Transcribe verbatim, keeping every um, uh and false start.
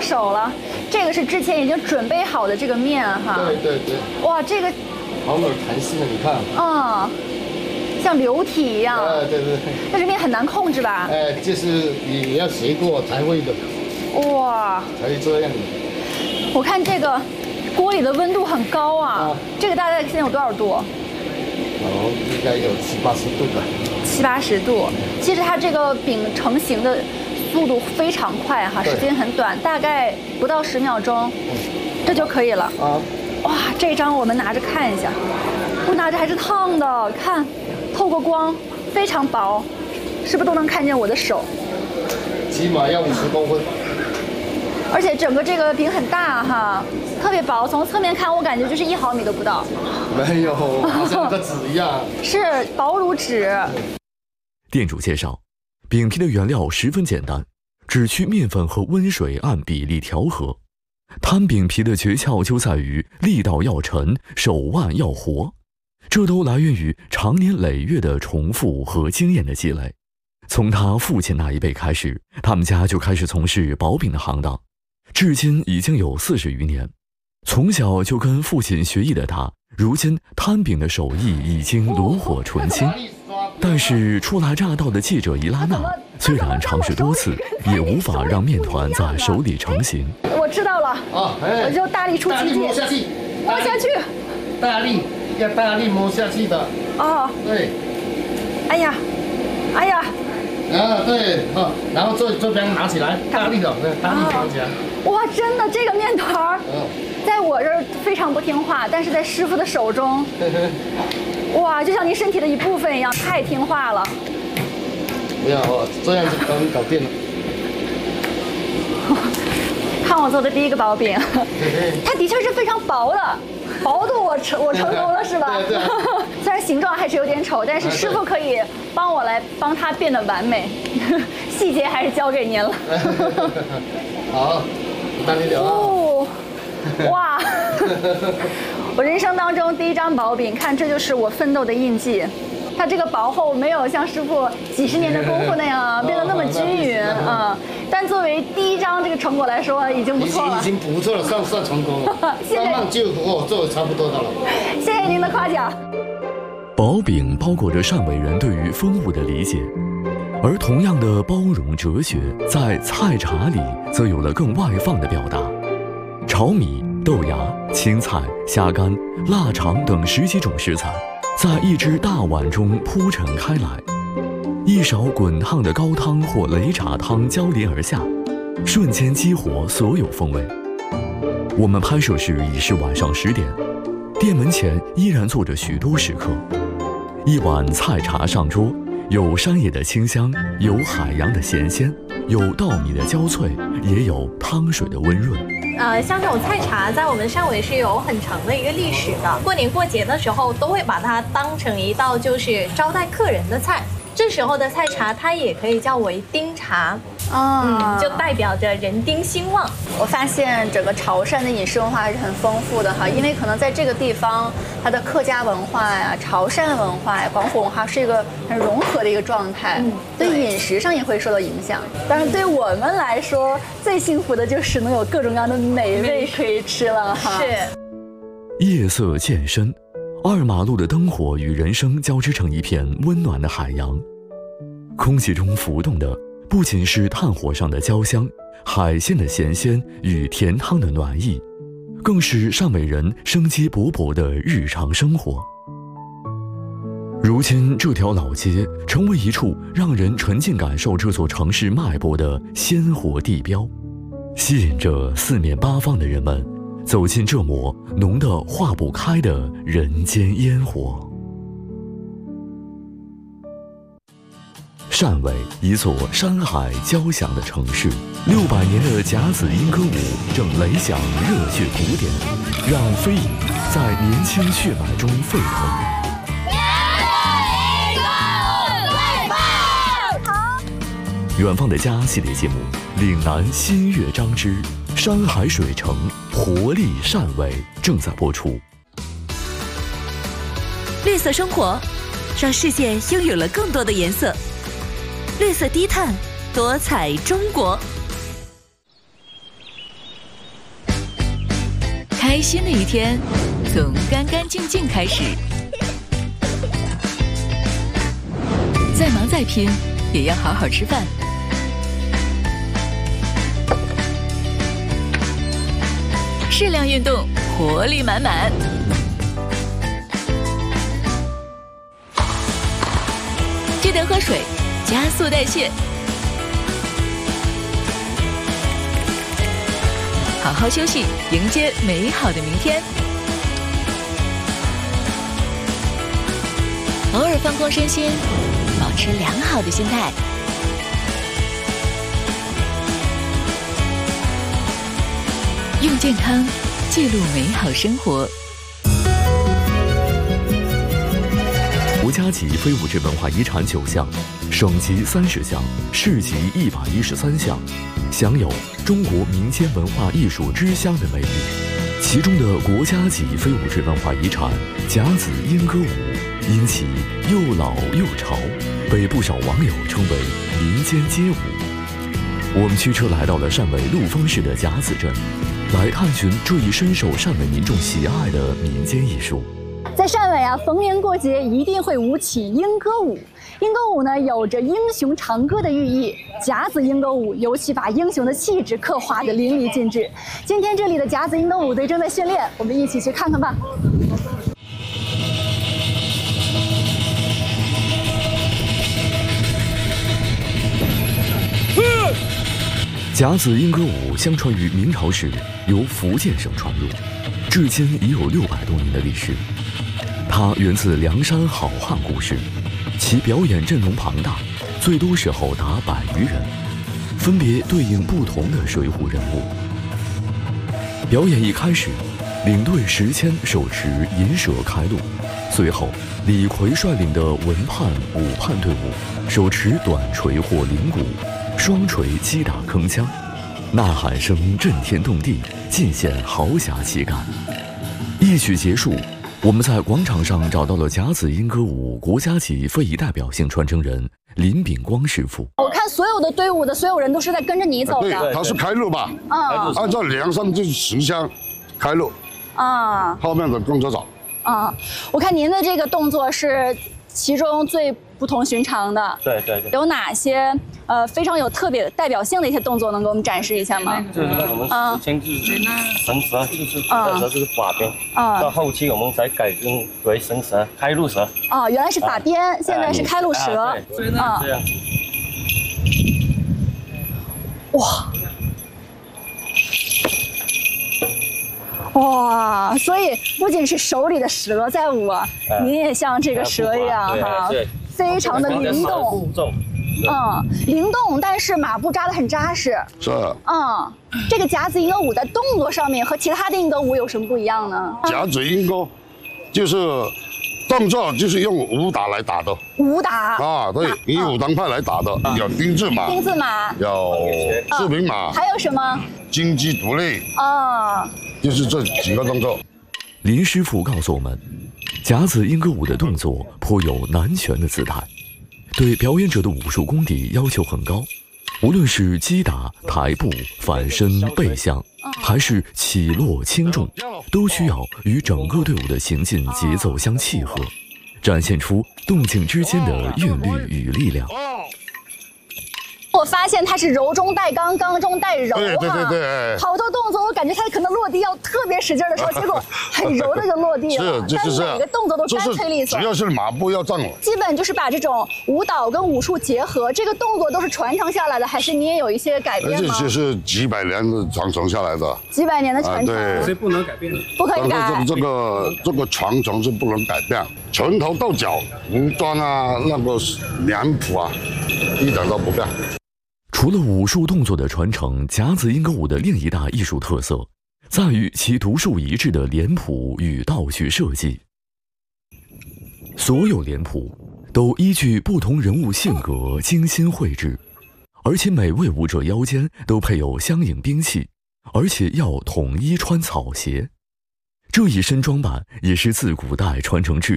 手了。这个是之前已经准备好的这个面哈。 对对对。 哇，这个好有弹性的，你看。 嗯，像流体一样。 哎，对对。 但是面很难控制吧？ 哎，就是你要学过才会的。 哇。 才会这样的。 我看这个锅里的温度很高啊。啊这个大概现在有多少度？ 哦，应该有七八十度吧。七八十度。其实它这个饼成型的速度非常快哈，时间很短，大概不到十秒钟，这就可以了。啊。哇，这张我们拿着看一下，我拿着还是烫的，看，透过光，非常薄，是不是都能看见我的手？ 起码要五十公分。 而且整个这个饼很大哈，特别薄，从侧面看我感觉就是一毫米都不到。 没有，好像个纸一样。 是薄如纸。 店主介绍，饼皮的原料十分简单，只需面粉和温水按比例调和。摊饼皮的诀窍就在于力道要沉，手腕要活，这都来源于长年累月的重复和经验的积累。从他父亲那一辈开始，他们家就开始从事薄饼的行当，至今已经有四十余年。从小就跟父亲学艺的他，如今摊饼的手艺已经炉火纯青。但是初来乍到的记者伊拉娜，虽然尝试多次，也无法让面团在手里成型。 我知道了， 啊，哎， 我就大力出奇迹， 摸下去， 摸下去， 大力，要大力摸下去的。 哦， 对， 哎呀，哎呀， 啊，对，啊，然后这这边拿起来，大力的，对，大力拿起来。 哇，真的，这个面团儿，在我这儿非常不听话，但是在师傅的手中。哇，就像您身体的一部分一样，太听话了。 不要哦，这样就刚搞定了。 看我做的第一个薄饼，它的确是非常薄的，薄度我成我成功了是吧？ 对对。 虽然形状还是有点丑，但是师傅可以帮我来帮它变得完美，细节还是交给您了。 好，那你聊。 哦，哇！我人生当中第一张薄饼，看这就是我奋斗的印记。它这个薄厚没有像师傅几十年的功夫那样变得那么均匀啊、嗯，但作为第一张这个成果来说，已经不错了， 已经不错了，算算成功了。慢慢就我做的差不多的了。 谢谢您的夸奖。 薄饼包裹着汕尾人对于风物的理解，而同样的包容哲学，在菜茶里则有了更外放的表达。炒米、豆芽、青菜、虾干、腊肠等十几种食材，在一只大碗中铺陈开来，一勺滚烫的高汤或擂茶汤交连而下，瞬间激活所有风味。我们拍摄时已是晚上十点，店门前依然坐着许多食客。一碗菜茶上桌，有山野的清香，有海洋的咸鲜，有稻米的焦脆，也有汤水的温润。 呃，像这种菜茶在我们汕尾是有很长的一个历史的，过年过节的时候都会把它当成一道就是招待客人的菜。这时候的菜茶它也可以叫为丁茶， 啊、 嗯，就代表着人丁兴旺。 我发现整个潮汕的饮食文化还是很丰富的哈，因为可能在这个地方，它的客家文化呀、潮汕文化呀、广府文化是一个很融合的一个状态，嗯，对饮食上也会受到影响。当然，对我们来说，最幸福的就是能有各种各样的美味可以吃了哈。 是。 夜色渐深，二马路的灯火与人声交织成一片温暖的海洋。空气中浮动的不仅是炭火上的焦香，海鲜的咸鲜与甜汤的暖意，更是汕尾人生机勃勃的日常生活。如今这条老街成为一处让人沉浸感受这座城市脉搏的鲜活地标，吸引着四面八方的人们走进这抹浓得化不开的人间烟火。汕尾，一座山海交响的城市，六百年的甲子音歌舞正雷响热血鼓点，让飞影在年轻血脉中沸腾。远方的家系列节目，岭南新乐章之山海水城活力汕尾正在播出。 绿色生活，让世界拥有了更多的颜色。绿色低碳，多彩中国。 开心的一天从干干净净开始，再忙再拼也要好好吃饭。适量运动，活力满满。记得喝水，加速代谢。好好休息，迎接美好的明天。偶尔放空身心，保持良好的心态。用健康记录美好生活。 国家级非物质文化遗产九项，省级三十项，市级一百一十三项，享有中国民间文化艺术之乡的美誉。其中的国家级非物质文化遗产甲子莺歌舞，因其又老又潮，被不少网友称为民间街舞。我们驱车来到了汕尾陆丰市的甲子镇，来探寻这一深受汕尾民众喜爱的民间艺术。 在汕尾啊，逢年过节一定会舞起莺歌舞。莺歌舞呢，有着英雄长歌的寓意。甲子莺歌舞尤其把英雄的气质刻画得淋漓尽致。今天这里的甲子莺歌舞队正在训练，我们一起去看看吧。 甲子莺歌舞相传于明朝时由福建省传入，至今已有六百多年的历史。它源自梁山好汉故事，其表演阵容庞大，最多时候达百余人，分别对应不同的水浒人物。表演一开始，领队石谦手持银蛇开路，随后李逵率领的文判、武判队伍手持短锤或铃鼓，双锤击打铿锵，呐喊声震天动地，尽显豪侠气概。一曲结束，我们在广场上找到了甲子莺歌舞国家级非遗代表性传承人林炳光师傅。 我看所有的队伍的所有人都是在跟着你走的。 对，他是开路吧？ 嗯， 按照梁山就是十香开路， 啊， 后面的跟着走。 啊，我看您的这个动作是其中最不同寻常的。 对对对。 有哪些呃非常有特别代表性的一些动作能给我们展示一下吗？ 就是我们之前就是神蛇，就是那时候就是法鞭， 啊， 到后期我们才改更为神蛇、开路蛇。 哦，原来是法鞭，现在是开路蛇。 啊，这样。 哇。哇，所以不仅是手里的蛇在舞啊，您也像这个蛇一样哈，非常的灵动。嗯，灵动，但是马步扎得很扎实。 是。 嗯，这个甲子莺歌舞在动作上面和其他的莺歌舞有什么不一样呢？ 甲子莺歌就是动作就是用武打来打的。 武打啊，对，以武当派来打的，有丁字马， 丁字马， 有四平马， 还有什么？ 金鸡独立。 啊。 就是这几个动作。 林师傅告诉我们，甲子莺歌舞的动作颇有南拳的姿态，对表演者的武术功底要求很高。无论是击打、抬步、反身、背向，还是起落轻重，都需要与整个队伍的行进节奏相契合，展现出动静之间的韵律与力量。 我发现它是柔中带刚，刚中带柔， 对对对对， 好多动作我感觉它可能落地要特别使劲的时候，结果很柔的就落地了。 是，就是这样。 每个动作都干脆利索。 只要是马步要站稳。 基本就是把这种舞蹈跟武术结合，这个动作都是传承下来的，还是你也有一些改变吗？ 这是几百年的传承下来的。 几百年的传承， 对， 所以不能改变的。 不可以改。 这个这个传承是不能改变，从头到脚，服装啊，那个脸谱啊，一点都不变。 除了武术动作的传承，甲子莺歌舞的另一大艺术特色，在于其独树一帜的脸谱与道具设计。所有脸谱都依据不同人物性格精心绘制，而且每位舞者腰间都配有相应兵器，而且要统一穿草鞋。这一身装扮也是自古代传承至